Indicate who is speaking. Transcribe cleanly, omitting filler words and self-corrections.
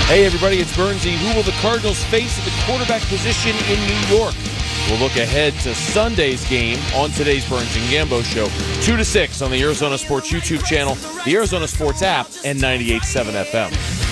Speaker 1: Hey everybody, it's Bernsey. Who will the Cardinals face at the quarterback position in New York? We'll look ahead to Sunday's game on today's Burns and Gambo show, 2 to 6 on the Arizona Sports YouTube channel, the Arizona Sports app, and 98.7 FM.